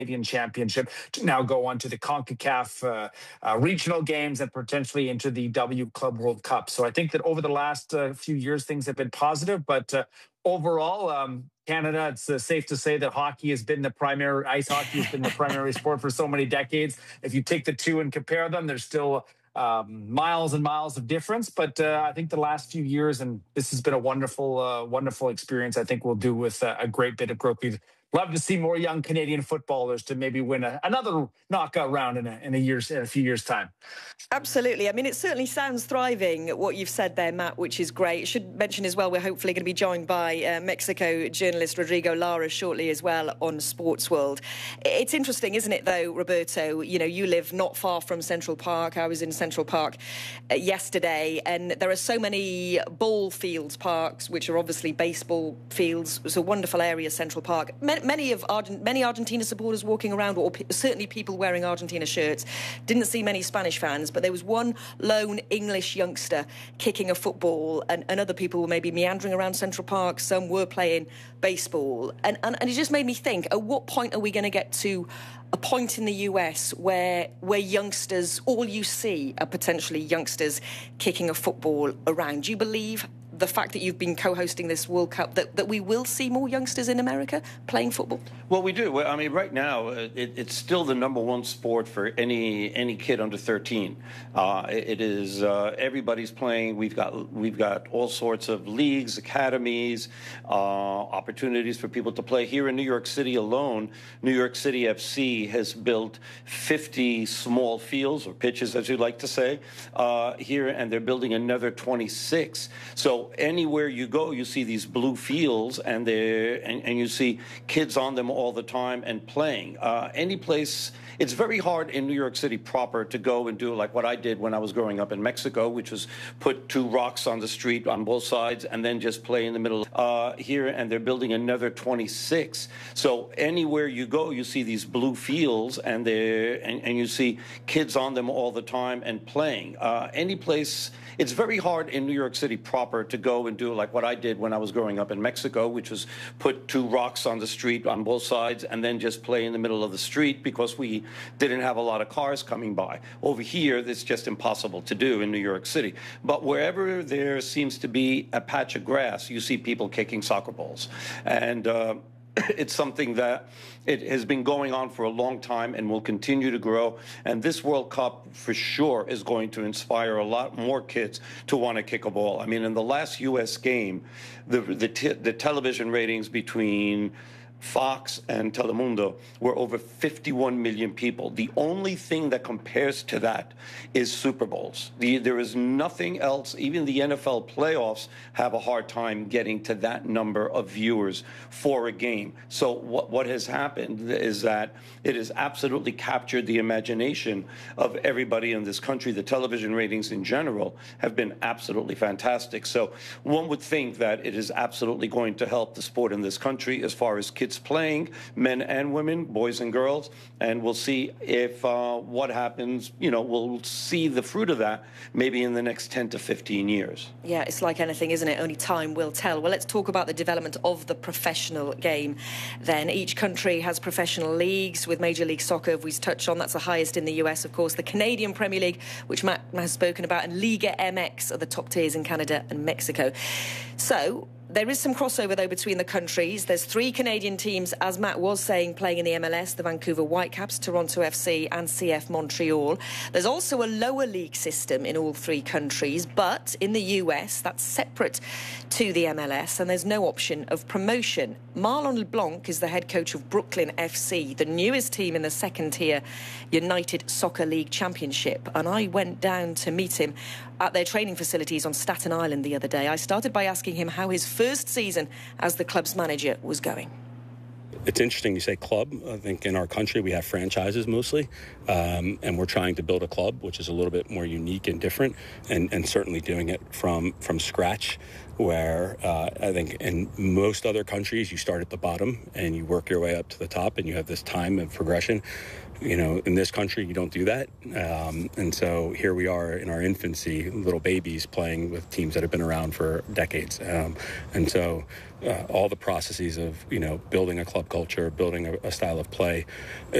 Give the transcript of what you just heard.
Canadian Championship to now go on to the CONCACAF regional games and potentially into the W Club World Cup. So I think that over the last few years, things have been positive, but overall, Canada, it's safe to say that ice hockey has been the primary sport for so many decades. If you take the two and compare them, there's still miles and miles of difference. But I think the last few years, and this has been a wonderful experience, I think we'll do with a great bit of growth. We'd love to see more young Canadian footballers to maybe win another knockout round in a few years' time. Absolutely. I mean, it certainly sounds thriving, what you've said there, Matt, which is great. I should mention as well, we're hopefully going to be joined by Mexico journalist Rodrigo Lara shortly as well on Sportsworld. It's interesting, isn't it, though, Roberto? You know, you live not far from Central Park. I was in Central Park yesterday, and there are so many ball fields parks, which are obviously baseball fields. It's a wonderful area, Central Park. Many Argentina supporters walking around, or certainly people wearing Argentina shirts. Didn't see many Spanish fans, but there was one lone English youngster kicking a football, and other people were maybe meandering around Central Park. Some were playing baseball. And it just made me think, at what point are we going to get to a point in the US where youngsters, all you see are potentially youngsters kicking a football around? Do you believe the fact that you've been co-hosting this World Cup, that we will see more youngsters in America playing football? Well, we do. I mean, right now, it's still the number one sport for any kid under 13. It is everybody's playing. We've got all sorts of leagues, academies, opportunities for people to play. Here in New York City alone, New York City FC has built 50 small fields, or pitches, as you'd like to say, here, and they're building another 26. So anywhere you go, you see these blue fields, and you see kids on them all the time and playing. Any place, it's very hard in New York City proper to go and do like what I did when I was growing up in Mexico, which was put two rocks on the street on both sides and then just play in the middle. Here, and they're building another 26. So anywhere you go, you see these blue fields, and you see kids on them all the time and playing. Any place, it's very hard in New York City proper to go and do like what I did when I was growing up in Mexico, which was put two rocks on the street on both sides and then just play in the middle of the street, because we didn't have a lot of cars coming by. Over here, it's just impossible to do in New York City. But wherever there seems to be a patch of grass, you see people kicking soccer balls. And it's something that it has been going on for a long time and will continue to grow. And this World Cup, for sure, is going to inspire a lot more kids to want to kick a ball. I mean, in the last U.S. game, the television ratings between Fox and Telemundo were over 51 million people. The only thing that compares to that is Super Bowls. There is nothing else. Even the NFL playoffs have a hard time getting to that number of viewers for a game. So what has happened is that it has absolutely captured the imagination of everybody in this country. The television ratings in general have been absolutely fantastic. So one would think that it is absolutely going to help the sport in this country as far as kids playing, men and women, boys and girls, and we'll see if what happens. We'll see the fruit of that maybe in the next 10 to 15 years. Yeah, it's like anything, isn't it? Only time will tell. Well, let's talk about the development of the professional game then. Each country has professional leagues, with Major League Soccer, we've touched on, that's the highest in the US, of course. The Canadian Premier League, which Matt has spoken about, and Liga MX are the top tiers in Canada and Mexico. So there is some crossover, though, between the countries. There's 3 Canadian teams, as Matt was saying, playing in the MLS, the Vancouver Whitecaps, Toronto FC and CF Montreal. There's also a lower league system in all 3 countries, but in the US, that's separate to the MLS, and there's no option of promotion. Marlon LeBlanc is the head coach of Brooklyn FC, the newest team in the second-tier United Soccer League Championship, and I went down to meet him at their training facilities on Staten Island the other day. I started by asking him how his first season as the club's manager was going. It's interesting you say club. I think in our country we have franchises mostly, and we're trying to build a club which is a little bit more unique and different, and certainly doing it from scratch, where I think in most other countries you start at the bottom and you work your way up to the top, and you have this time of progression. In this country, you don't do that. And so here we are in our infancy, little babies playing with teams that have been around for decades. And so all the processes of building a club culture, building a style of play